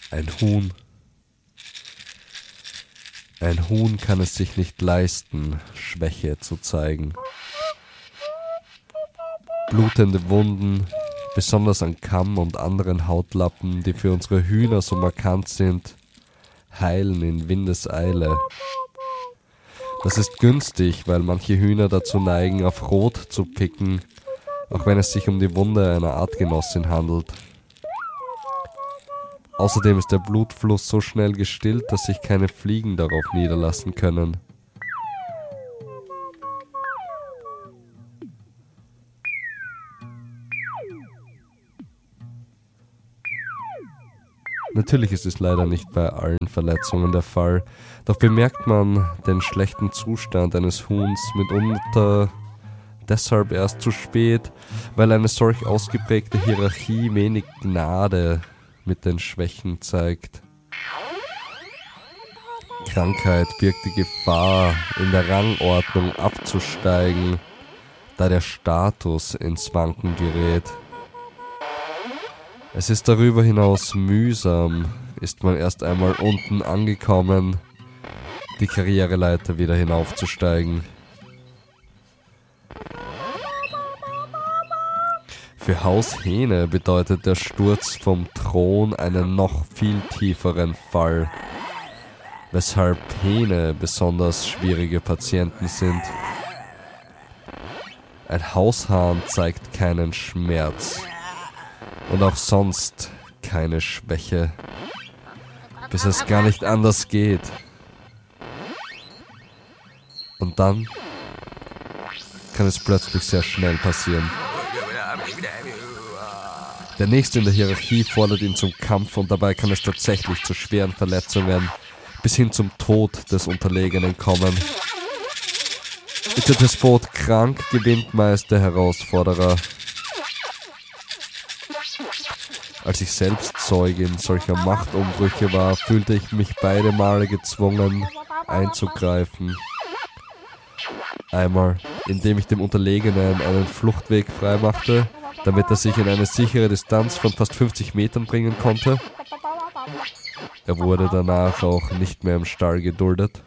Ein Huhn. Ein Huhn kann es sich nicht leisten, Schwäche zu zeigen. Blutende Wunden, besonders an Kamm und anderen Hautlappen, die für unsere Hühner so markant sind, heilen in Windeseile. Das ist günstig, weil manche Hühner dazu neigen, auf Rot zu picken, auch wenn es sich um die Wunde einer Artgenossin handelt. Außerdem ist der Blutfluss so schnell gestillt, dass sich keine Fliegen darauf niederlassen können. Natürlich ist es leider nicht bei allen Verletzungen der Fall, doch bemerkt man den schlechten Zustand eines Huhns mitunter deshalb erst zu spät, weil eine solch ausgeprägte Hierarchie wenig Gnade mit den Schwächen zeigt. Krankheit birgt die Gefahr, in der Rangordnung abzusteigen, da der Status ins Wanken gerät. Es ist darüber hinaus mühsam, ist man erst einmal unten angekommen, die Karriereleiter wieder hinaufzusteigen. Für Haushähne bedeutet der Sturz vom Thron einen noch viel tieferen Fall, weshalb Hähne besonders schwierige Patienten sind. Ein Haushahn zeigt keinen Schmerz und auch sonst keine Schwäche, bis es gar nicht anders geht. Und dann kann es plötzlich sehr schnell passieren. Der Nächste in der Hierarchie fordert ihn zum Kampf und dabei kann es tatsächlich zu schweren Verletzungen bis hin zum Tod des Unterlegenen kommen. Ist der Despot krank, gewinnt meist der Herausforderer. Als ich selbst Zeugin solcher Machtumbrüche war, fühlte ich mich beide Male gezwungen, einzugreifen. Einmal, indem ich dem Unterlegenen einen Fluchtweg freimachte, damit er sich in eine sichere Distanz von fast 50 Metern bringen konnte. Er wurde danach auch nicht mehr im Stall geduldet.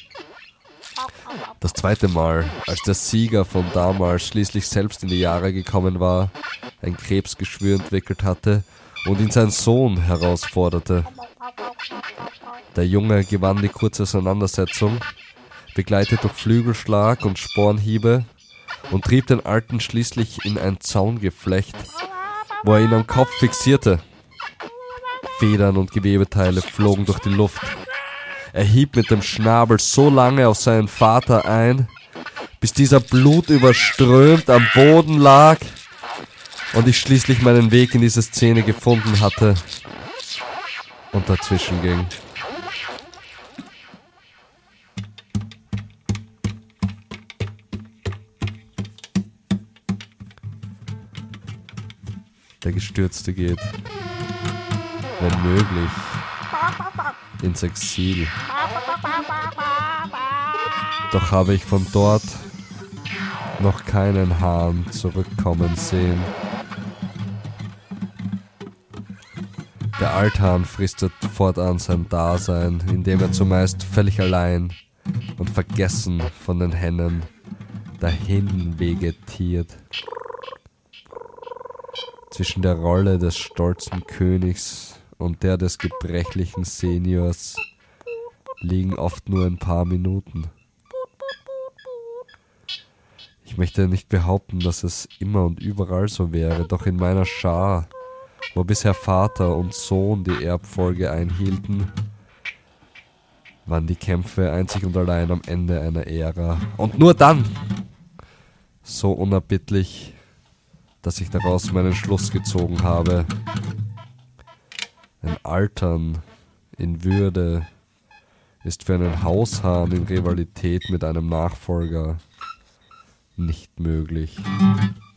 Das zweite Mal, als der Sieger von damals schließlich selbst in die Jahre gekommen war, ein Krebsgeschwür entwickelt hatte und ihn sein Sohn herausforderte. Der Junge gewann die kurze Auseinandersetzung, begleitet durch Flügelschlag und Spornhiebe, und trieb den Alten schließlich in ein Zaungeflecht, wo er ihn am Kopf fixierte. Federn und Gewebeteile flogen durch die Luft. Er hieb mit dem Schnabel so lange auf seinen Vater ein, bis dieser blutüberströmt am Boden lag und ich schließlich meinen Weg in diese Szene gefunden hatte und dazwischen ging. Der Gestürzte geht, wenn möglich, ins Exil. Doch habe ich von dort noch keinen Hahn zurückkommen sehen. Der Althahn fristet fortan sein Dasein, indem er zumeist völlig allein und vergessen von den Hennen dahin vegetiert. Zwischen der Rolle des stolzen Königs und der des gebrechlichen Seniors liegen oft nur ein paar Minuten. Ich möchte nicht behaupten, dass es immer und überall so wäre, doch in meiner Schar, wo bisher Vater und Sohn die Erbfolge einhielten, waren die Kämpfe einzig und allein am Ende einer Ära. Und nur dann, so unerbittlich, dass ich daraus meinen Schluss gezogen habe. Ein Altern in Würde ist für einen Haushahn in Rivalität mit einem Nachfolger nicht möglich.